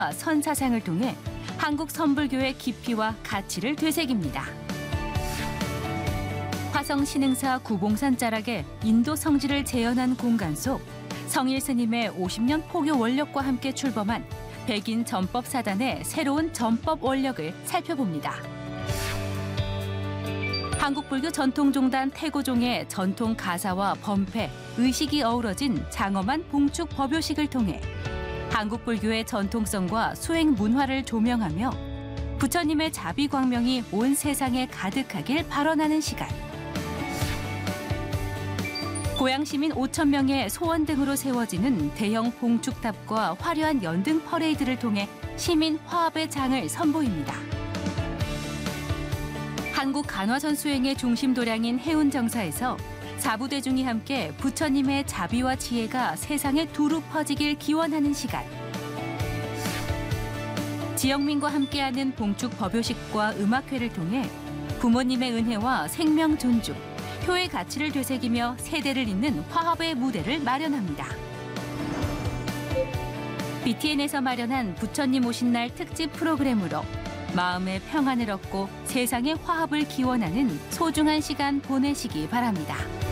선사상을 통해 한국 선불교의 깊이와 가치를 되새깁니다. 화성 신흥사 구봉산 자락에 인도 성지를 재현한 공간 속 성일 스님의 50년 포교 원력과 함께 출범한 백인 전법 사단의 새로운 전법 원력을 살펴봅니다. 한국불교 전통종단 태고종의 전통 가사와 범패, 의식이 어우러진 장엄한 봉축 법요식을 통해 한국불교의 전통성과 수행 문화를 조명하며 부처님의 자비 광명이 온 세상에 가득하길 발언하는 시간. 고향 시민 5천 명의 소원 등으로 세워지는 대형 봉축탑과 화려한 연등 퍼레이드를 통해 시민 화합의 장을 선보입니다. 한국 간화선 수행의 중심 도량인 해운정사에서 사부대중이 함께 부처님의 자비와 지혜가 세상에 두루 퍼지길 기원하는 시간. 지영민과 함께하는 봉축 법요식과 음악회를 통해 부모님의 은혜와 생명 존중, 효의 가치를 되새기며 세대를 잇는 화합의 무대를 마련합니다. BTN에서 마련한 부처님 오신 날 특집 프로그램으로 마음의 평안을 얻고 세상의 화합을 기원하는 소중한 시간 보내시기 바랍니다.